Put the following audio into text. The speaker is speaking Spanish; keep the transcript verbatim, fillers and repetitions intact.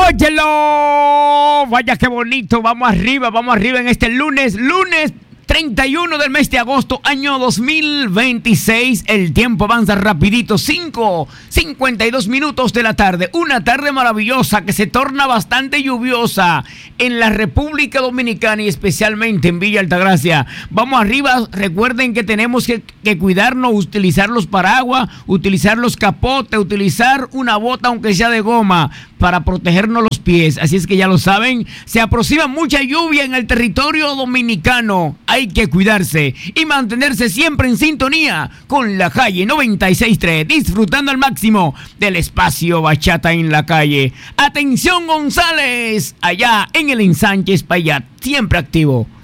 Óyelo, vaya qué bonito, vamos arriba, vamos arriba en este lunes, lunes treinta y uno del mes de agosto, año dos mil veintiséis. El tiempo avanza rapidito, cinco cincuenta y dos minutos de la tarde. Una tarde maravillosa que se torna bastante lluviosa en la República Dominicana y especialmente en Villa Altagracia. Vamos arriba, recuerden que tenemos que, que cuidarnos, utilizar los paraguas, utilizar los capotes, utilizar una bota aunque sea de goma para protegernos los pies. Así es que ya lo saben, se aproxima mucha lluvia en el territorio dominicano. Hay que cuidarse y mantenerse siempre en sintonía con la calle noventa y seis punto tres, disfrutando al máximo del espacio Bachata en la calle. Atención González, allá en el Ensanche Espaillat, siempre activo.